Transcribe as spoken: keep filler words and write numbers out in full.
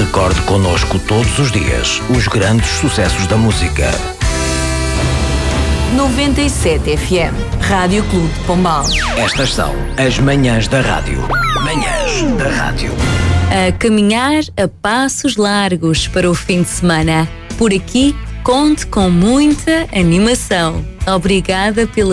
Recorde connosco todos os dias os grandes sucessos da música. noventa e sete F M, Rádio Clube de Pombal. Estas são as manhãs da rádio. Manhãs da rádio. A caminhar a passos largos para o fim de semana. Por aqui, conte com muita animação. Obrigada pela